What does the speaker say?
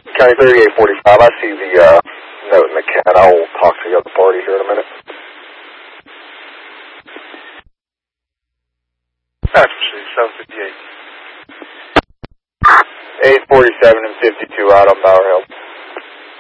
County 3845, I see the note in the cat. I will talk to the other party here in a minute. Actually, 758. 847 and 52 out on Bower Hill.